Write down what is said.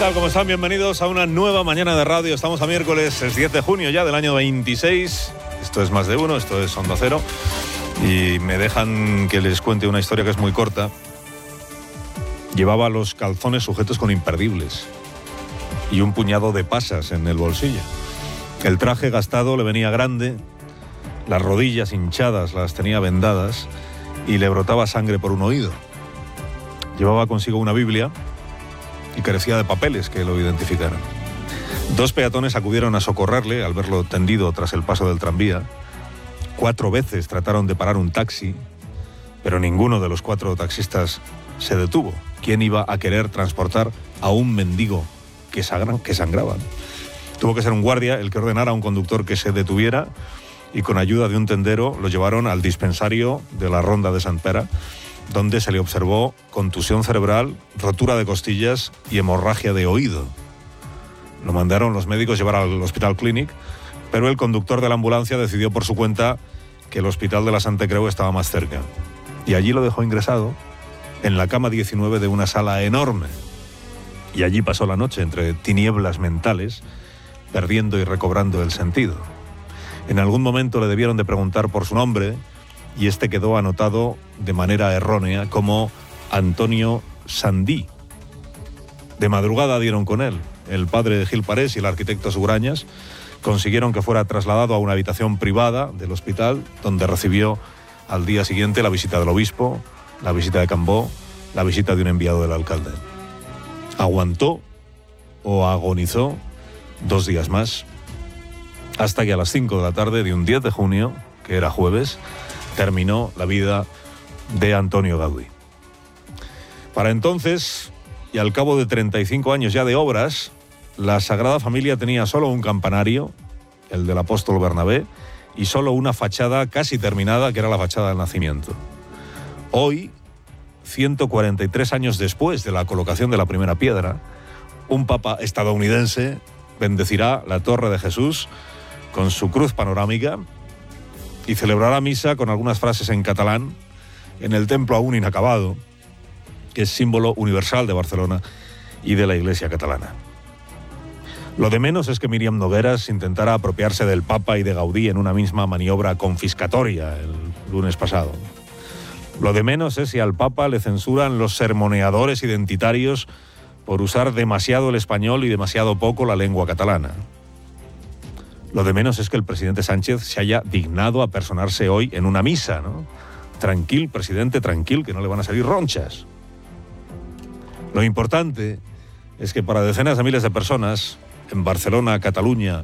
tal? ¿Cómo están? Bienvenidos a una nueva mañana de radio. Estamos a miércoles, es 10 de junio ya del año 26. Esto es Más de Uno, esto es Onda Cero. Y me dejan que les cuente una historia que es muy corta. Llevaba los calzones sujetos con imperdibles y un puñado de pasas en el bolsillo. El traje gastado le venía grande, las rodillas hinchadas las tenía vendadas y le brotaba sangre por un oído. Llevaba consigo una Biblia y carecía de papeles que lo identificaran. Dos peatones acudieron a socorrerle al verlo tendido tras el paso del tranvía. 4 veces trataron de parar un taxi, pero ninguno de los 4 taxistas se detuvo. ¿Quién iba a querer transportar a un mendigo que sangraba? Tuvo que ser un guardia el que ordenara a un conductor que se detuviera y con ayuda de un tendero lo llevaron al dispensario de la Ronda de Sant Pere, donde se le observó contusión cerebral, rotura de costillas y hemorragia de oído. Lo mandaron los médicos llevar al Hospital Clínic, pero el conductor de la ambulancia decidió por su cuenta que el Hospital de la Santa Creu estaba más cerca. Y allí lo dejó ingresado en la cama 19 de una sala enorme. Y allí pasó la noche entre tinieblas mentales, perdiendo y recobrando el sentido. En algún momento le debieron de preguntar por su nombre y este quedó anotado de manera errónea como Antonio Sandí. De madrugada dieron con él. El padre de Gil Parés y el arquitecto Sugrañas consiguieron que fuera trasladado a una habitación privada del hospital, donde recibió al día siguiente la visita del obispo, la visita de Cambó, la visita de un enviado del alcalde. Aguantó o agonizó 2 días más, hasta que a las 5 de la tarde de un 10 de junio, que era jueves, terminó la vida de Antonio Gaudí. Para entonces, y al cabo de 35 años ya de obras, la Sagrada Familia tenía solo un campanario, el del Apóstol Bernabé, y solo una fachada casi terminada, que era la fachada del Nacimiento. Hoy, 143 años después de la colocación de la primera piedra, un papa estadounidense bendecirá la Torre de Jesús con su cruz panorámica y celebrará misa con algunas frases en catalán en el templo aún inacabado, que es símbolo universal de Barcelona y de la Iglesia catalana. Lo de menos es que Míriam Nogueras intentara apropiarse del Papa y de Gaudí en una misma maniobra confiscatoria el lunes pasado. Lo de menos es si al Papa le censuran los sermoneadores identitarios por usar demasiado el español y demasiado poco la lengua catalana. Lo de menos es que el presidente Sánchez se haya dignado a personarse hoy en una misa, ¿no? Tranquil, presidente, tranquil, que no le van a salir ronchas. Lo importante es que para decenas de miles de personas, en Barcelona, Cataluña